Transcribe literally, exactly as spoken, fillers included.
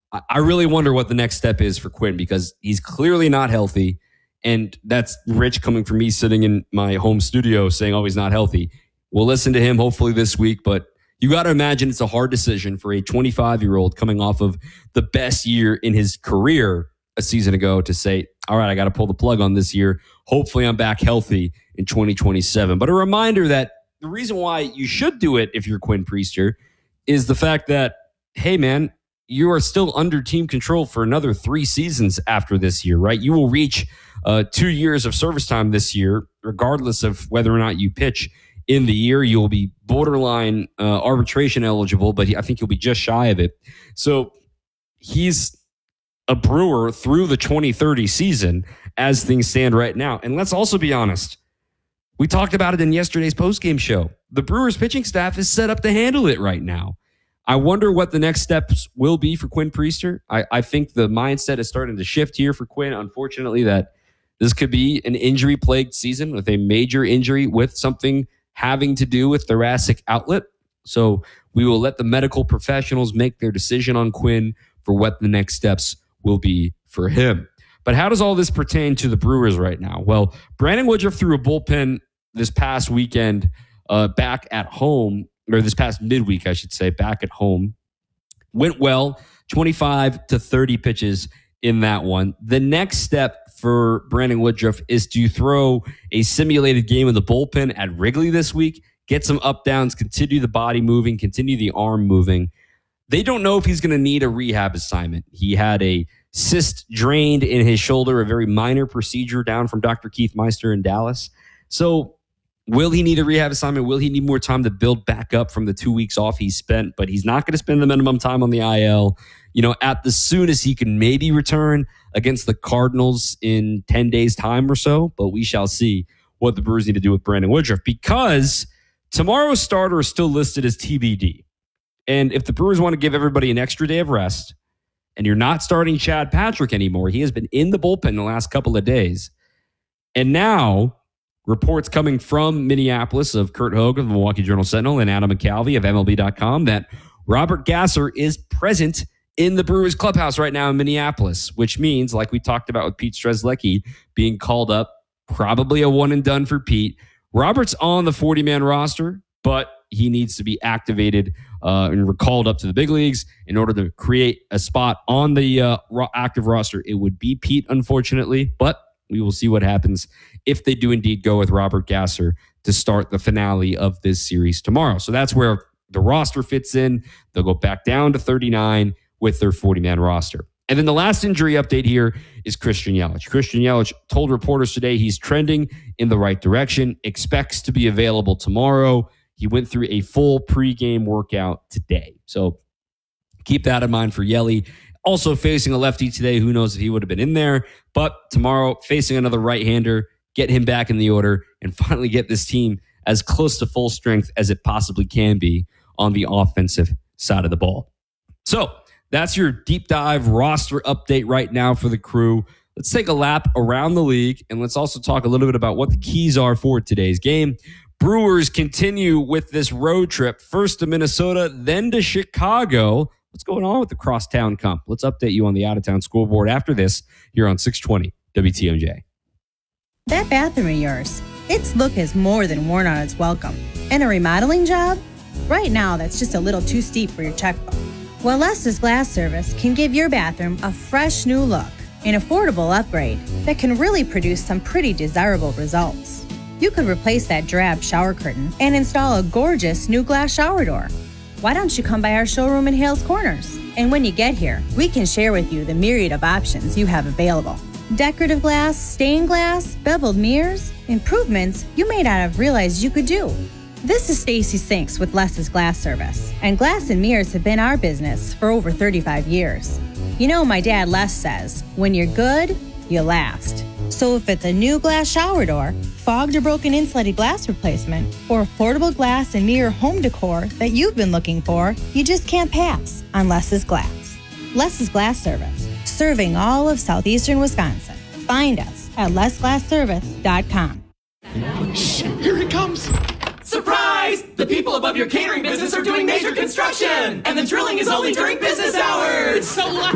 I, I really wonder what the next step is for Quinn, because he's clearly not healthy. And that's Rich coming from me sitting in my home studio saying, oh, he's not healthy. We'll listen to him hopefully this week, but you got to imagine it's a hard decision for a twenty-five-year-old coming off of the best year in his career a season ago to say, all right, I got to pull the plug on this year. Hopefully I'm back healthy in twenty twenty-seven. But a reminder that the reason why you should do it if you're Quinn Priester is the fact that, hey, man, you are still under team control for another three seasons after this year, right? You will reach uh, two years of service time this year, regardless of whether or not you pitch in the year. You'll be borderline uh, arbitration eligible, but I think you'll be just shy of it. So he's a Brewer through the twenty thirty season as things stand right now. And let's also be honest. We talked about it in yesterday's postgame show. The Brewers pitching staff is set up to handle it right now. I wonder what the next steps will be for Quinn Priester. I, I think the mindset is starting to shift here for Quinn. Unfortunately, that this could be an injury-plagued season with a major injury with something having to do with thoracic outlet. So we will let the medical professionals make their decision on Quinn for what the next steps will be for him. But how does all this pertain to the Brewers right now? Well, Brandon Woodruff threw a bullpen this past weekend uh, back at home, or this past midweek, I should say, back at home. Went well, twenty-five to thirty pitches in that one. The next step for Brandon Woodruff is to throw a simulated game of the bullpen at Wrigley this week, get some up downs, continue the body moving, continue the arm moving. They don't know if he's going to need a rehab assignment. He had a cyst drained in his shoulder, a very minor procedure down from Doctor Keith Meister in Dallas. So will he need a rehab assignment? Will he need more time to build back up from the two weeks off he spent? But he's not going to spend the minimum time on the I L. You know, at the soonest he can maybe return against the Cardinals in ten days time or so. But we shall see what the Brewers need to do with Brandon Woodruff, because tomorrow's starter is still listed as T B D. And if the Brewers want to give everybody an extra day of rest, and you're not starting Chad Patrick anymore, he has been in the bullpen the last couple of days. And now reports coming from Minneapolis of Kurt Hogue of the Milwaukee Journal Sentinel and Adam McCalvy of M L B dot com that Robert Gasser is present in the Brewers clubhouse right now in Minneapolis, which means, like we talked about with Pete Strzelecki being called up, probably a one and done for Pete. Robert's on the forty-man roster, but he needs to be activated uh, and recalled up to the big leagues in order to create a spot on the uh, active roster. It would be Pete, unfortunately, but we will see what happens if they do indeed go with Robert Gasser to start the finale of this series tomorrow. So that's where the roster fits in. They'll go back down to thirty-nine with their forty-man roster. And then the last injury update here is Christian Yelich. Christian Yelich told reporters today he's trending in the right direction, expects to be available tomorrow. He went through a full pregame workout today. So keep that in mind for Yelly. Also facing a lefty today. Who knows if he would have been in there. But tomorrow, facing another right-hander, get him back in the order and finally get this team as close to full strength as it possibly can be on the offensive side of the ball. So that's your deep dive roster update right now for the Crew. Let's take a lap around the league, and let's also talk a little bit about what the keys are for today's game. Brewers continue with this road trip, first to Minnesota, then to Chicago. What's going on with the crosstown comp? Let's update you on the out-of-town scoreboard after this here on six twenty W T M J. That bathroom of yours, its look has more than worn out its welcome. And a remodeling job? Right now, that's just a little too steep for your checkbook. Well, Lester's Glass Service can give your bathroom a fresh new look, an affordable upgrade that can really produce some pretty desirable results. You could replace that drab shower curtain and install a gorgeous new glass shower door. Why don't you come by our showroom in Hales Corners? And when you get here, we can share with you the myriad of options you have available. Decorative glass, stained glass, beveled mirrors, improvements you may not have realized you could do. This is Stacy Sinks with Les's Glass Service, and glass and mirrors have been our business for over thirty-five years. You know, my dad Les says, when you're good, you last. So if it's a new glass shower door, fogged or broken insulated glass replacement, or affordable glass and mirror home decor that you've been looking for, you just can't pass on Les's Glass. Les's Glass Service, serving all of southeastern Wisconsin. Find us at les glass service dot com. Shh, here it comes! Surprise! The people above your catering business are doing major construction! And the drilling is only during business hours! It's so loud!